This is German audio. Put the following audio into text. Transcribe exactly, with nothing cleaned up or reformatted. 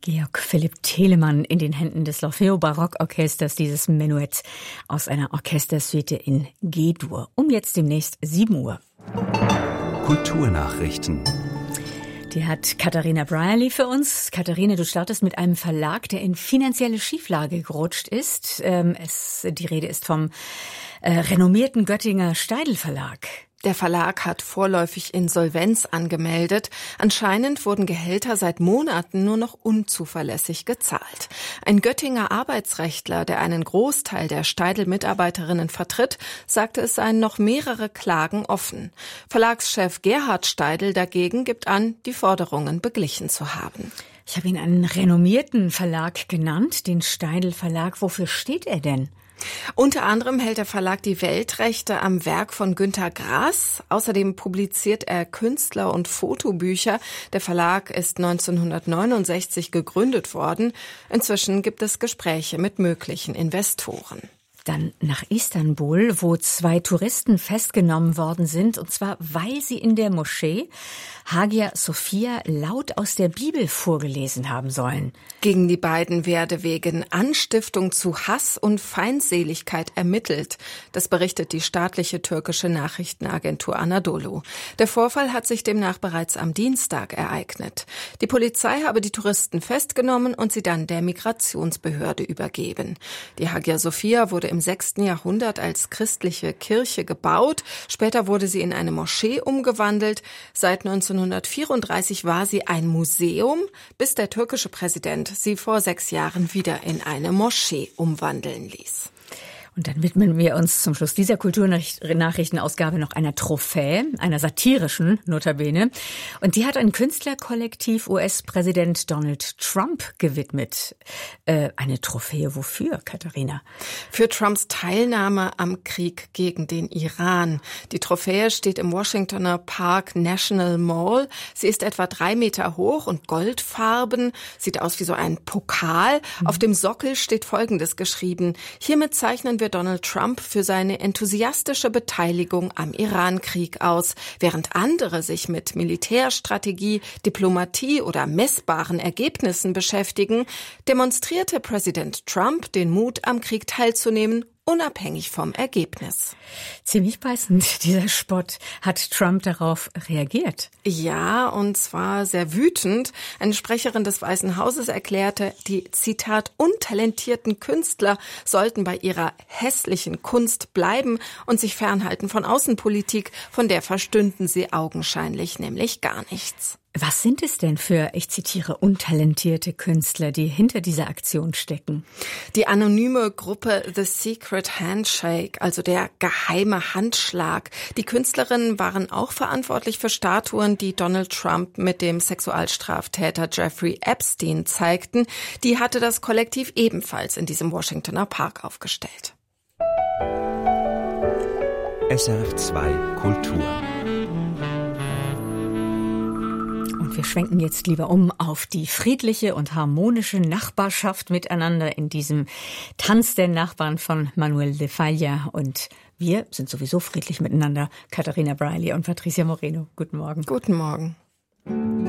Georg Philipp Telemann in den Händen des L'Orfeo Barockorchesters, dieses Menuett aus einer Orchestersuite in G-Dur. Um jetzt demnächst sieben Uhr. Kulturnachrichten. Die hat Katharina Brierley für uns. Katharina, du startest mit einem Verlag, der in finanzielle Schieflage gerutscht ist. Ähm, es, die Rede ist vom äh, renommierten Göttinger Steidl Verlag. Der Verlag hat vorläufig Insolvenz angemeldet. Anscheinend wurden Gehälter seit Monaten nur noch unzuverlässig gezahlt. Ein Göttinger Arbeitsrechtler, der einen Großteil der Steidl-Mitarbeiterinnen vertritt, sagte, es seien noch mehrere Klagen offen. Verlagschef Gerhard Steidl dagegen gibt an, die Forderungen beglichen zu haben. Ich habe ihn einen renommierten Verlag genannt, den Steidl Verlag. Wofür steht er denn? Unter anderem hält der Verlag die Weltrechte am Werk von Günter Grass. Außerdem publiziert er Künstler- und Fotobücher. Der Verlag ist neunzehnhundertneunundsechzig gegründet worden. Inzwischen gibt es Gespräche mit möglichen Investoren. Dann nach Istanbul, wo zwei Touristen festgenommen worden sind, und zwar, weil sie in der Moschee Hagia Sophia laut aus der Bibel vorgelesen haben sollen. Gegen die beiden werde wegen Anstiftung zu Hass und Feindseligkeit ermittelt. Das berichtet die staatliche türkische Nachrichtenagentur Anadolu. Der Vorfall hat sich demnach bereits am Dienstag ereignet. Die Polizei habe die Touristen festgenommen und sie dann der Migrationsbehörde übergeben. Die Hagia Sophia wurde im sechsten Jahrhundert als christliche Kirche gebaut. Später wurde sie in eine Moschee umgewandelt. Seit neunzehnhundertvierunddreißig war sie ein Museum, bis der türkische Präsident sie vor sechs Jahren wieder in eine Moschee umwandeln ließ. Und dann widmen wir uns zum Schluss dieser Kulturnachrichtenausgabe noch einer Trophäe, einer satirischen notabene. Und die hat ein Künstlerkollektiv U S-Präsident Donald Trump gewidmet. Äh, eine Trophäe wofür, Katharina? Für Trumps Teilnahme am Krieg gegen den Iran. Die Trophäe steht im Washingtoner Park National Mall. Sie ist etwa drei Meter hoch und goldfarben, sieht aus wie so ein Pokal. Mhm. Auf dem Sockel steht Folgendes geschrieben: Hiermit zeichnen wir Donald Trump für seine enthusiastische Beteiligung am Irankrieg aus. Während andere sich mit Militärstrategie, Diplomatie oder messbaren Ergebnissen beschäftigen, demonstrierte Präsident Trump den Mut, am Krieg teilzunehmen, unabhängig vom Ergebnis. Ziemlich beißend, dieser Spott. Hat Trump darauf reagiert? Ja, und zwar sehr wütend. Eine Sprecherin des Weißen Hauses erklärte, die, Zitat, untalentierten Künstler sollten bei ihrer hässlichen Kunst bleiben und sich fernhalten von Außenpolitik, von der verstünden sie augenscheinlich nämlich gar nichts. Was sind es denn für, ich zitiere, untalentierte Künstler, die hinter dieser Aktion stecken? Die anonyme Gruppe The Secret Handshake, also der geheime Handschlag. Die Künstlerinnen waren auch verantwortlich für Statuen, die Donald Trump mit dem Sexualstraftäter Jeffrey Epstein zeigten. Die hatte das Kollektiv ebenfalls in diesem Washingtoner Park aufgestellt. S R F zwei Kultur. Wir schwenken jetzt lieber um auf die friedliche und harmonische Nachbarschaft miteinander in diesem Tanz der Nachbarn von Manuel de Falla. Und wir sind sowieso friedlich miteinander. Katharina Brierley und Patricia Moreno. Guten Morgen. Guten Morgen.